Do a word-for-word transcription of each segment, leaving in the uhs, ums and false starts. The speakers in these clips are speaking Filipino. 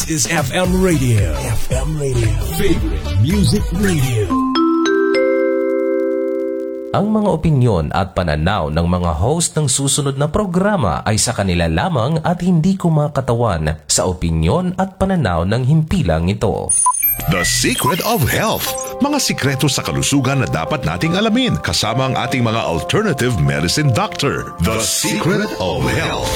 This is F M Radio. F M Radio. Favorite Music Radio. Ang mga opinyon at pananaw ng mga host ng susunod na programa ay sa kanila lamang at hindi kumakatawan sa opinyon at pananaw ng himpilang ito. The Secret of Health. Mga sikreto sa kalusugan na dapat nating alamin kasama ang ating mga alternative medicine doctor. The Secret of Health.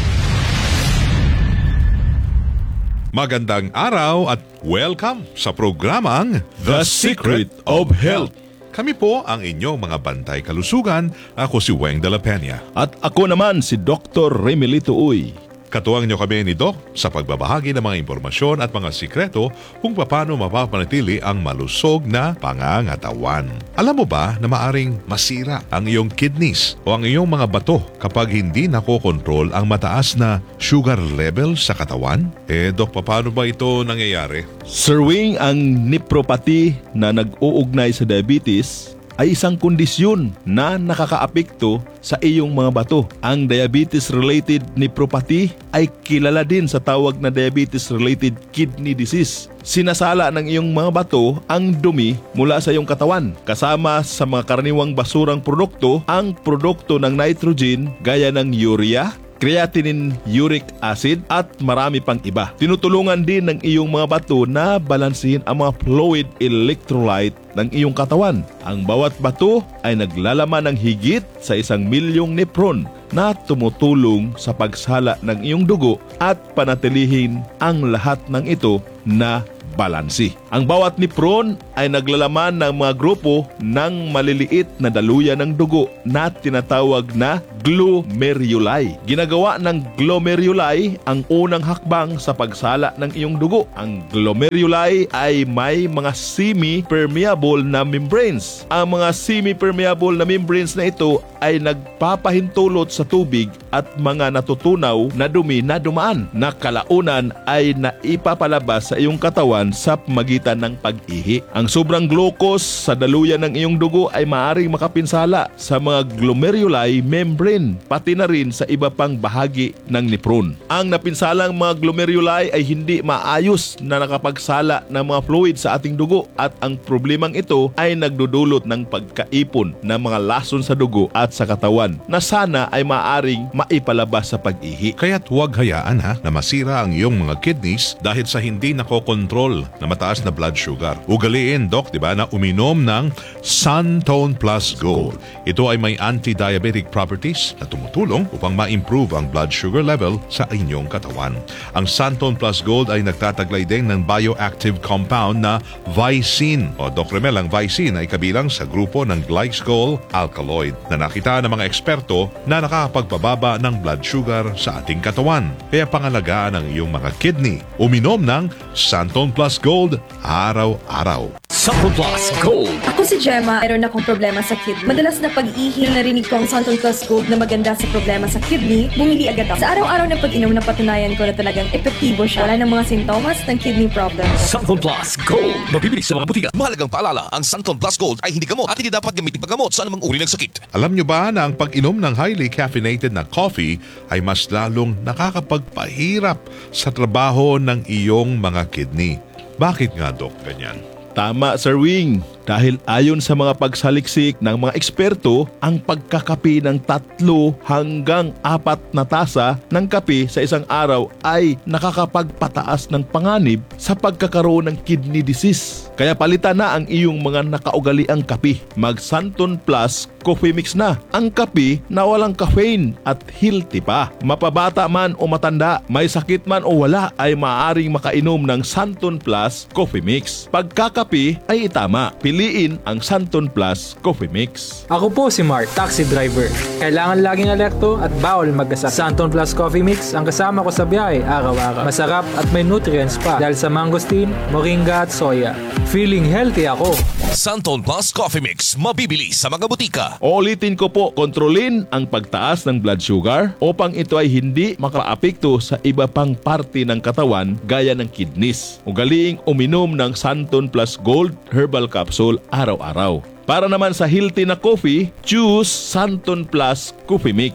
Magandang araw at welcome sa programang The Secret of Health. Kami po ang inyong mga bantay kalusugan. Ako si Weng de la Peña. At ako naman si Doctor Remelito Uy. Katuwang niyo kami ni Doc sa pagbabahagi ng mga impormasyon at mga sikreto kung paano mapapanatili ang malusog na pangangatawan. Alam mo ba na maaring masira ang iyong kidneys o ang iyong mga bato kapag hindi nakokontrol ang mataas na sugar level sa katawan? Eh Doc, paano ba ito nangyayari? Sir Wing, ang nephropathy na nag-uugnay sa diabetes ay isang kondisyon na nakakaapekto sa iyong mga bato. Ang diabetes-related nephropathy ay kilala din sa tawag na diabetes-related kidney disease. Sinasala ng iyong mga bato ang dumi mula sa iyong katawan. Kasama sa mga karaniwang basurang produkto, ang produkto ng nitrogen gaya ng urea, creatinine, uric acid at marami pang iba. Tinutulungan din ng iyong mga bato na balansehin ang mga fluid electrolyte ng iyong katawan. Ang bawat bato ay naglalaman ng higit sa isang milyong nephron na tumutulong sa pagsala ng iyong dugo at panatilihin ang lahat ng ito na balansi. Ang bawat nephron ay naglalaman ng mga grupo ng maliliit na daluyan ng dugo na tinatawag na glomeruli. Ginagawa ng glomeruli ang unang hakbang sa pagsala ng iyong dugo. Ang glomeruli ay may mga semi-permeable na membranes. Ang mga semi-permeable na membranes na ito ay nagpapahintulot sa tubig at mga natutunaw na dumi na dumaan na kalaunan ay naipapalabas sa iyong katawan sa magitan ng pag-ihi. Ang sobrang glucose sa daluyan ng iyong dugo ay maaaring makapinsala sa mga glomeruli membrane, pati na rin sa iba pang bahagi ng nephron. Ang napinsalang mga glomeruli ay hindi maayos na nakapagsala ng mga fluid sa ating dugo at ang problemang ito ay nagdudulot ng pagkaipon ng mga lason sa dugo at sa katawan na sana ay maaaring maipalabas sa pag-ihi. Kaya't huwag hayaan ha na masira ang iyong mga kidneys dahil sa hindi nakokontrol na mataas na blood sugar. Ugaliin, Doc, di ba, na uminom ng Santone Plus Gold. Ito ay may anti-diabetic properties na tumutulong upang ma-improve ang blood sugar level sa inyong katawan. Ang Santone Plus Gold ay nagtataglay din ng bioactive compound na Vicin. O Doc Remel, ang Vicin ay kabilang sa grupo ng glycol alkaloid na nakita ng mga eksperto na nakakapagpababa ng blood sugar sa ating katawan. Kaya pangalagaan ang iyong mga kidney. Uminom ng Santone Plus Gold araw-araw. Santone Plus Gold. Ako si Gemma, mayroon akong problema sa kidney. Madalas na pag-ihi, narinig ko ang Santone Plus Gold na maganda sa problema sa kidney, bumili agad ako. Sa araw-araw na pag-inom, napatunayan ko na talagang epektibo siya. Wala ng mga sintomas ng kidney problem. Santone Plus Gold. Mabibili sa mga butika. Mahalagang paalala, ang Santone Plus Gold ay hindi gamot at hindi dapat gamitin paggamot sa anumang uri ng sakit. Alam nyo ba na ang pag-inom ng highly caffeinated na coffee ay mas lalong nakakapagpahirap sa trabaho ng iyong mga kidney? Bakit nga, Doc, ganyan? Tama, Sir Wing. Dahil ayon sa mga pagsaliksik ng mga eksperto, ang pagkakape ng tatlo hanggang apat na tasa ng kape sa isang araw ay nakakapagpataas ng panganib sa pagkakaroon ng kidney disease. Kaya palitan na ang iyong mga nakaugaliang kape. Mag Santone Plus Coffee Mix na. Ang kape na walang caffeine at healthy pa. Mapabata man o matanda, may sakit man o wala, ay maaaring makainom ng Santone Plus Coffee Mix. Pagkakape ay itama. Piliin ang Santone Plus Coffee Mix. Ako po si Mark, taxi driver. Kailangan laging alerto at bawal magkasakit. Santone Plus Coffee Mix ang kasama ko sa biyahe araw-araw. Masarap at may nutrients pa dahil sa mangosteen, moringa at soya. Feeling healthy ako. Santone Plus Coffee Mix, mabibili sa mga butika. Ulitin ko po, kontrolin ang pagtaas ng blood sugar upang ito ay hindi makaapekto sa iba pang parte ng katawan gaya ng kidneys. Ugaliing uminom ng Santone Plus Gold Herbal Capsule araw-araw. Para naman sa healthy na coffee, choose Santone Plus Coffee Mix.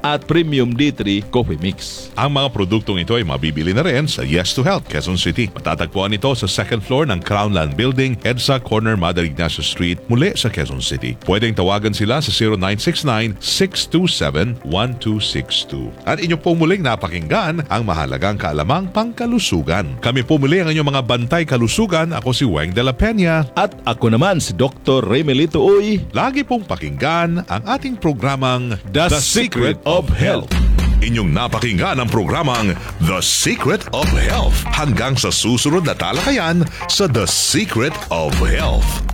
at Premium D three Coffee Mix. Ang mga produktong ito ay mabibili na rin sa Yes to Health, Quezon City. Matatagpuan ito sa second floor ng Crownland Building, EDSA Corner, Mother Ignacio Street, muli sa Quezon City. Pwedeng tawagan sila sa zero nine six nine, six two seven, one two six two. At inyo po muling napakinggan ang mahalagang kaalamang pangkalusugan. Kami po muli ang inyong mga bantay kalusugan. Ako si Weng de la Peña. At ako naman si Doctor Remelito Uy. Lagi pong pakinggan ang ating programang The Secret of Health. Inyong napakinggan ang programang The Secret of Health. Hanggang sa susunod na talakayan sa The Secret of Health.